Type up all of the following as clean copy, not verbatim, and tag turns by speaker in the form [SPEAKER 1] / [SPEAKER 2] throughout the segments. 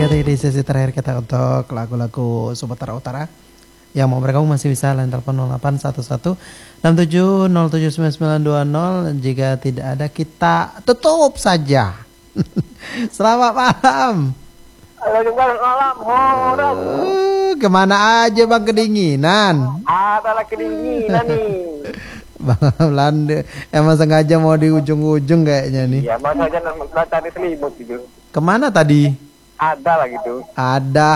[SPEAKER 1] ganti-ganti di sesi terakhir kita untuk lagu-lagu Sumatera Utara. Yang mau bergabung masih bisa line telepon 0811 67079920. Jika tidak ada kita tutup saja. Selamat malam.
[SPEAKER 2] Selamat malam, horor.
[SPEAKER 1] Kemana aja bang, kedinginan?
[SPEAKER 2] Ada kedinginan nih.
[SPEAKER 1] Bang Amlan emang sengaja mau di ujung-ujung kayaknya nih.
[SPEAKER 2] Iya, masa aja cari selimut gitu.
[SPEAKER 1] Kemana tadi?
[SPEAKER 2] Ada lah gitu.
[SPEAKER 1] Ada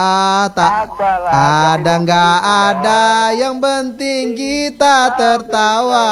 [SPEAKER 1] ada nggak ada, yang penting kita tertawa.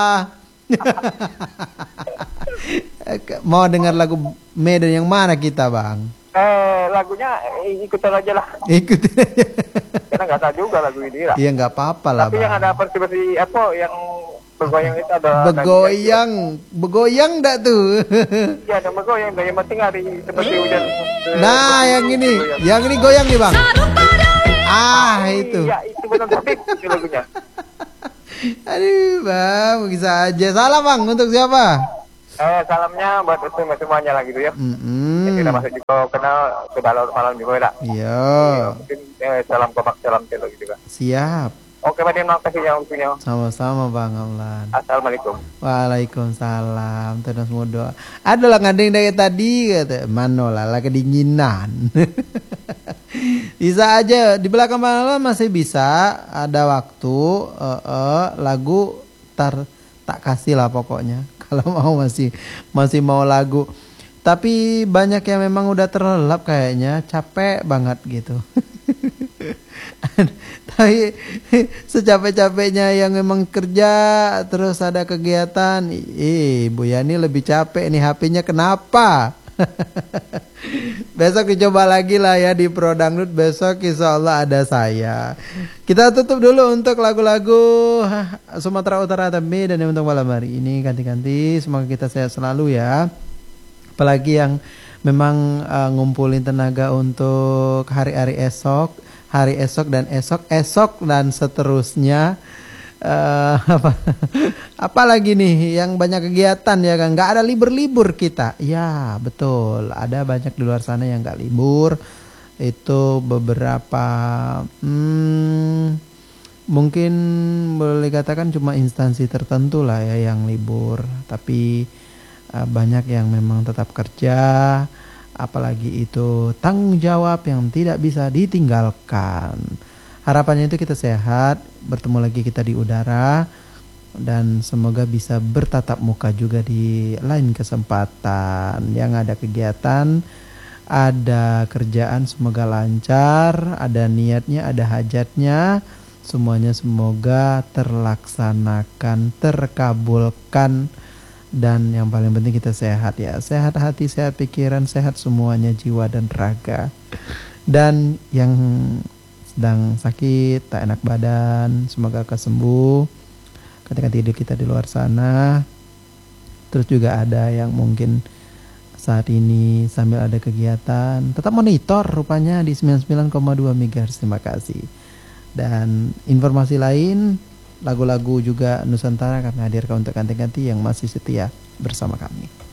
[SPEAKER 1] Mau dengar lagu Medan yang mana kita bang?
[SPEAKER 2] Lagunya ikutin aja lah.
[SPEAKER 1] Ikutin aja.
[SPEAKER 2] Kita nggak tahu juga lagu ini lah.
[SPEAKER 1] Iya nggak apa-apa lah.
[SPEAKER 2] Tapi
[SPEAKER 1] bang,
[SPEAKER 2] yang ada versi apa yang bergoyang itu ada.
[SPEAKER 1] Begoyang enggak tuh?
[SPEAKER 2] Iya ada bergoyang, yang penting hari seperti hujan.
[SPEAKER 1] Nah yang ini goyang nih bang. Itu.
[SPEAKER 2] Iya itu benar itu lagunya.
[SPEAKER 1] Aduh bang, bisa aja. Salah bang, untuk siapa?
[SPEAKER 2] Salamnya buat semuanya lah gitu ya. Yang tidak masuk juga kenal sudah malam juga lah.
[SPEAKER 1] Iya.
[SPEAKER 2] Mungkin salam komak salam celo gitu kan.
[SPEAKER 1] Siap.
[SPEAKER 2] Oke, Pak Dim, makasih ya waktunya.
[SPEAKER 1] Sama-sama Bang Amlan.
[SPEAKER 2] Assalamualaikum.
[SPEAKER 1] Waalaikumsalam. Terus mau doa. Ada lah ngadeng dari tadi kata, mano lah kedinginan. Bisa aja di belakang malam masih bisa ada waktu lagu tak kasih lah pokoknya. Kalau mau masih mau lagu. Tapi banyak yang memang udah terlelap kayaknya, capek banget gitu. Tapi secapek-capeknya yang memang kerja terus ada kegiatan, Bu Yani lebih capek nih, HP-nya kenapa? Besok dicoba lagi lah ya di Pro Dangdut, besok insya Allah ada saya. Kita tutup dulu untuk lagu-lagu Sumatera Utara tapi dan untuk malam hari ini ganti-ganti, semoga kita sehat selalu ya. Apalagi yang memang ngumpulin tenaga untuk hari-hari esok, hari esok dan esok dan seterusnya. Apalagi nih yang banyak kegiatan ya kan, nggak ada libur-libur kita. Ya betul, ada banyak di luar sana yang nggak libur. Itu beberapa mungkin boleh katakan cuma instansi tertentu lah ya yang libur, tapi banyak yang memang tetap kerja, apalagi itu tanggung jawab yang tidak bisa ditinggalkan. Harapannya itu kita sehat, bertemu lagi kita di udara, dan semoga bisa bertatap muka juga di lain kesempatan. Yang ada kegiatan, ada kerjaan semoga lancar, ada niatnya, ada hajatnya, semuanya semoga terlaksanakan, terkabulkan. Dan yang paling penting kita sehat ya, sehat hati, sehat pikiran, sehat semuanya, jiwa dan raga. Dan yang sedang sakit, tak enak badan, semoga kesembuh ketika tidur kita di luar sana. Terus juga ada yang mungkin saat ini sambil ada kegiatan, tetap monitor rupanya di 99,2 MHz. Terima kasih. Dan informasi lain, lagu-lagu juga Nusantara kami hadirkan untuk ganti-ganti yang masih setia bersama kami.